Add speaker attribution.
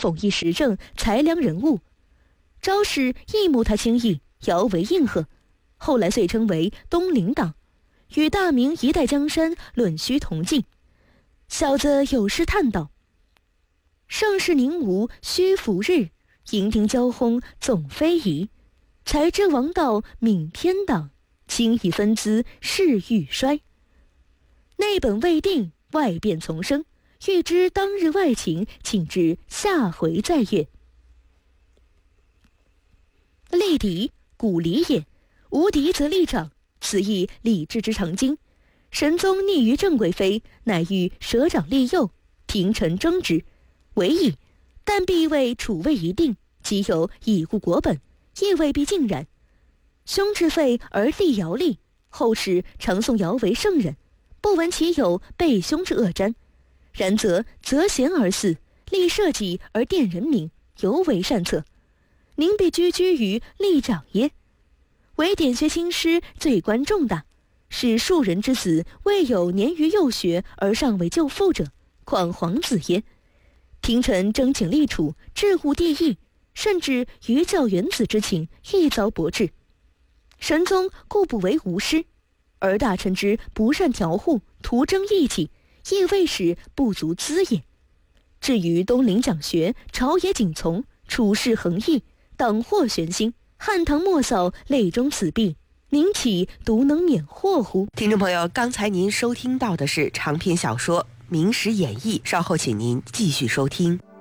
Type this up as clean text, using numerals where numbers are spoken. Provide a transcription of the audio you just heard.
Speaker 1: 讽义时政、才良人物。昭氏亦慕他轻易，摇为应和，后来遂称为东林党，与大明一代江山论须同进。小子有诗叹道：盛世宁无须服日，营丁交轰总非宜。才知王道泯偏党，轻易分资势欲衰。内本未定，外变丛生，欲知当日外情，请至下回再阅。立敌，古礼也，无敌则立长，此亦礼制之常经。神宗逆于郑贵妃，乃欲舍长立幼，廷臣争之，为矣。但必为储位一定，即有以固国本，亦未必尽然。兄之废而立尧立，后世常颂尧为圣人，不闻其有背兄之恶瞻。然则择贤而嗣，立社稷而奠人民，尤为善策。宁必居于立长耶？唯典学亲师，罪官重大，使庶人之子未有年于幼学而尚未就父者，况皇子耶？廷臣争请立储，治护帝义，甚至于教元子之情，亦遭驳斥。神宗故不为无师，而大臣之不善调护，徒争义气，亦未使不足资也。至于东林讲学，朝野谨从，处事恒毅，党祸悬心，汉唐末扫，泪中此弊，您岂独能免祸乎？
Speaker 2: 听众朋友，刚才您收听到的是长篇小说《明史演义》，稍后请您继续收听。